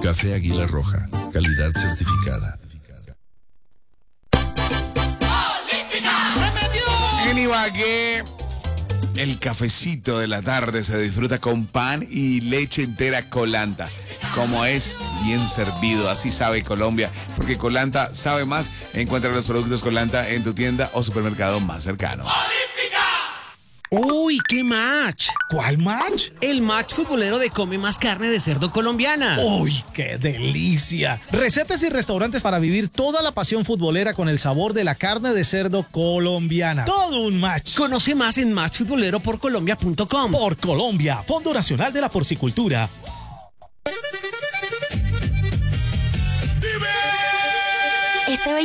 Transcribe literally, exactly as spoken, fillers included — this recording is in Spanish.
Café Águila Roja, calidad certificada. En Ibagué, el cafecito de la tarde se disfruta con pan y leche entera Colanta. Como es bien servido, así sabe Colombia, porque Colanta sabe más. Encuentra los productos Colanta en tu tienda o supermercado más cercano. ¡Uy, qué match! ¿Cuál match? El match futbolero de Come Más Carne de Cerdo Colombiana. ¡Uy, qué delicia! Recetas y restaurantes para vivir toda la pasión futbolera con el sabor de la carne de cerdo colombiana. ¡Todo un match! Conoce más en match futbolero por colombia punto com. Por Colombia, Fondo Nacional de la Porcicultura. Este